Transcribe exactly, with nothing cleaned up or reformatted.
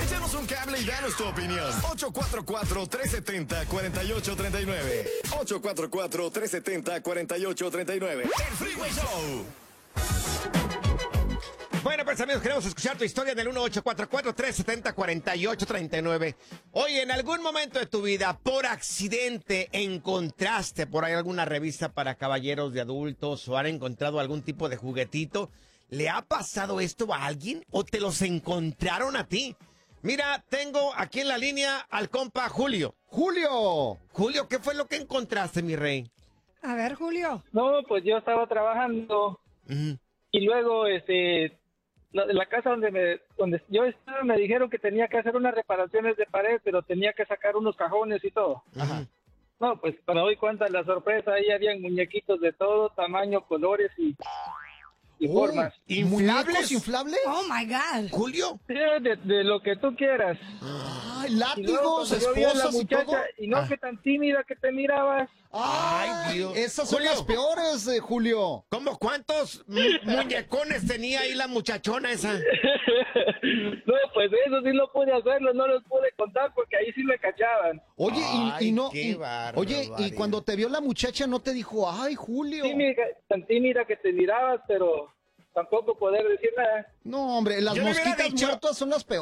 Échanos un cable y danos tu opinión. ocho cuatro cuatro, tres siete cero, cuatro ocho tres nueve. ocho cuatro cuatro, tres siete cero, cuatro ocho tres nueve. El Freeway Show. Bueno, pues amigos, queremos escuchar tu historia en el uno ocho cuatro cuatro, tres siete cero, cuatro ocho tres nueve. Oye, en algún momento de tu vida, por accidente, encontraste por ahí alguna revista para caballeros de adultos o han encontrado algún tipo de juguetito. ¿Le ha pasado esto a alguien o te los encontraron a ti? Mira, tengo aquí en la línea al compa Julio. ¡Julio! Julio, ¿qué fue lo que encontraste, mi rey? A ver, Julio. No, pues yo estaba trabajando Uh-huh. y luego, este, la, la casa donde me, donde yo estaba me dijeron que tenía que hacer unas reparaciones de pared, pero tenía que sacar unos cajones y todo. Ajá. No, pues me doy cuenta de la sorpresa, ahí habían muñequitos de todo tamaño, colores y, y formas. ¿Inflables? ¿Inflables? Oh, my God. ¿Julio? Sí, de, de lo que tú quieras. Ay, Y luego látigos, cuando yo vi a la esposas y todo. muchacha, y no Ah. que tan tímida que te mirabas. Ay, Dios. Esas son Julio. las peores, eh, Julio. ¿Cómo cuántos mu- muñecones tenía ahí la muchachona esa? No, pues eso sí no pude hacerlo, no los pude contar porque ahí sí me cachaban. Oye, y- Ay, y, no. qué y- bárbaro, oye, y barbaridad. cuando te vio la muchacha, no te dijo, ay, Julio. Sí, mira, tan tímida que te mirabas, pero tampoco poder decir nada. No, hombre, las Yo le hubiera mosquitas dicho- muertas son las peores.